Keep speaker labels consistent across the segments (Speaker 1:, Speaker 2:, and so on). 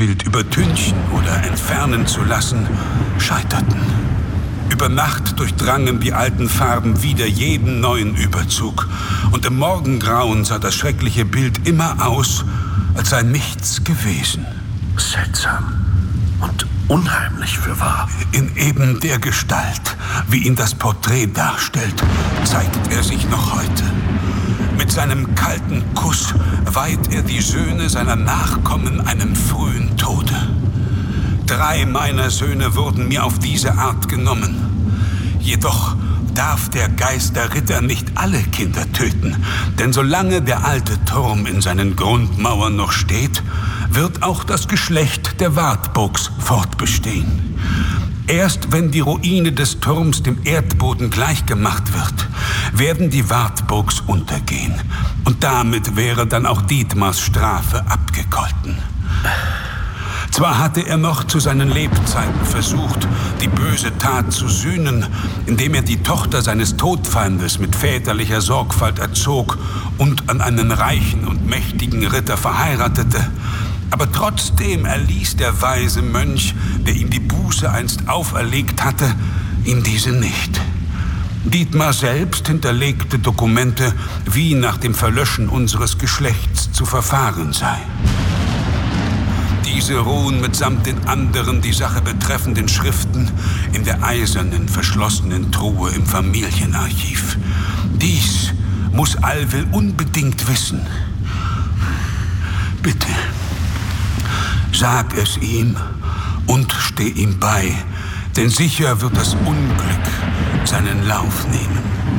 Speaker 1: Bild übertünchen oder entfernen zu lassen, scheiterten. Über Nacht durchdrangen die alten Farben wieder jeden neuen Überzug. Und im Morgengrauen sah das schreckliche Bild immer aus, als sei nichts gewesen.
Speaker 2: Seltsam und unheimlich fürwahr.
Speaker 1: In eben der Gestalt, wie ihn das Porträt darstellt, zeigt er sich noch heute. Mit seinem kalten Kuss weiht er die Söhne seiner Nachkommen einem frühen Tode. 3 meiner Söhne wurden mir auf diese Art genommen. Jedoch darf der Geisterritter nicht alle Kinder töten, denn solange der alte Turm in seinen Grundmauern noch steht, wird auch das Geschlecht der Wartburgs fortbestehen. Erst wenn die Ruine des Turms dem Erdboden gleichgemacht wird, werden die Wartburgs untergehen. Und damit wäre dann auch Dietmars Strafe abgegolten. Zwar hatte er noch zu seinen Lebzeiten versucht, die böse Tat zu sühnen, indem er die Tochter seines Todfeindes mit väterlicher Sorgfalt erzog und an einen reichen und mächtigen Ritter verheiratete. Aber trotzdem erließ der weise Mönch, der ihm die Buße einst auferlegt hatte, ihm diese nicht. Dietmar selbst hinterlegte Dokumente, wie nach dem Verlöschen unseres Geschlechts zu verfahren sei. Diese ruhen mitsamt den anderen die Sache betreffenden Schriften in der eisernen, verschlossenen Truhe im Familienarchiv. Dies muss Alwil unbedingt wissen. Bitte, sag es ihm und steh ihm bei, denn sicher wird das Unglück seinen Lauf nehmen.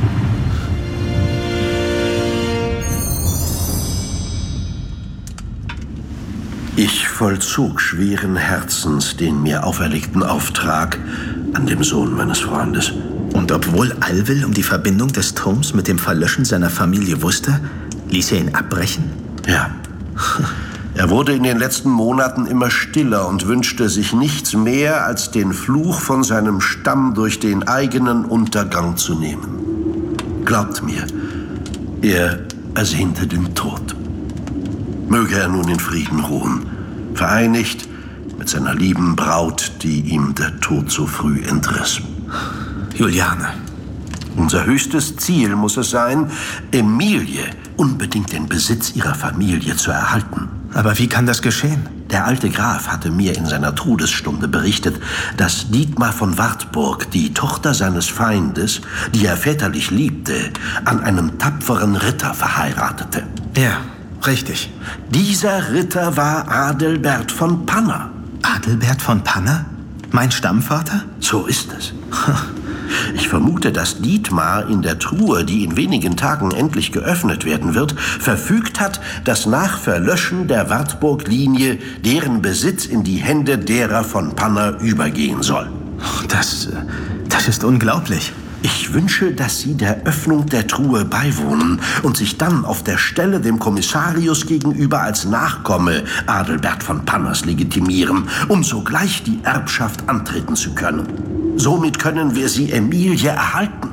Speaker 2: Ich vollzog schweren Herzens den mir auferlegten Auftrag an dem Sohn meines Freundes.
Speaker 3: Und obwohl Alwil um die Verbindung des Turms mit dem Verlöschen seiner Familie wusste, ließ er ihn abbrechen?
Speaker 2: Ja. Er wurde in den letzten Monaten immer stiller und wünschte sich nichts mehr, als den Fluch von seinem Stamm durch den eigenen Untergang zu nehmen. Glaubt mir, er ersehnte den Tod. Möge er nun in Frieden ruhen, vereinigt mit seiner lieben Braut, die ihm der Tod so früh entriss.
Speaker 3: Juliane.
Speaker 2: Unser höchstes Ziel muss es sein, Emilie unbedingt den Besitz ihrer Familie zu erhalten.
Speaker 3: Aber wie kann das geschehen?
Speaker 2: Der alte Graf hatte mir in seiner Todesstunde berichtet, dass Dietmar von Wartburg die Tochter seines Feindes, die er väterlich liebte, an einen tapferen Ritter verheiratete.
Speaker 3: Ja, richtig.
Speaker 2: Dieser Ritter war Adelbert von Panna.
Speaker 3: Adelbert von Panna? Mein Stammvater?
Speaker 2: So ist es. Ich vermute, dass Dietmar in der Truhe, die in wenigen Tagen endlich geöffnet werden wird, verfügt hat, dass nach Verlöschen der Wartburg-Linie deren Besitz in die Hände derer von Panna übergehen soll.
Speaker 3: Das ist unglaublich.
Speaker 2: Ich wünsche, dass Sie der Öffnung der Truhe beiwohnen und sich dann auf der Stelle dem Kommissarius gegenüber als Nachkomme Adelbert von Pannas legitimieren, um sogleich die Erbschaft antreten zu können. Somit können wir sie Emilie erhalten.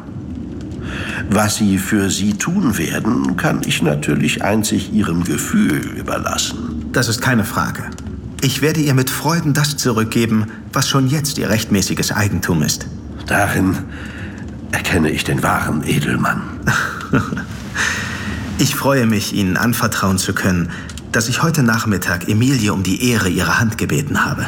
Speaker 2: Was Sie für sie tun werden, kann ich natürlich einzig Ihrem Gefühl überlassen.
Speaker 3: Das ist keine Frage. Ich werde ihr mit Freuden das zurückgeben, was schon jetzt ihr rechtmäßiges Eigentum ist.
Speaker 2: Darin erkenne ich den wahren Edelmann.
Speaker 3: Ich freue mich, Ihnen anvertrauen zu können, dass ich heute Nachmittag Emilie um die Ehre ihrer Hand gebeten habe.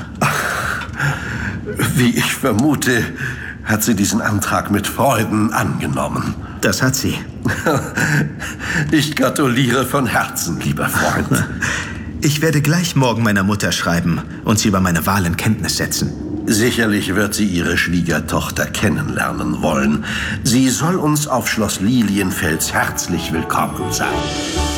Speaker 2: Wie ich vermute, hat sie diesen Antrag mit Freuden angenommen.
Speaker 3: Das hat sie.
Speaker 2: Ich gratuliere von Herzen, lieber Freund.
Speaker 3: Ich werde gleich morgen meiner Mutter schreiben und sie über meine Wahl in Kenntnis setzen.
Speaker 2: Sicherlich wird sie ihre Schwiegertochter kennenlernen wollen. Sie soll uns auf Schloss Lilienfels herzlich willkommen sein.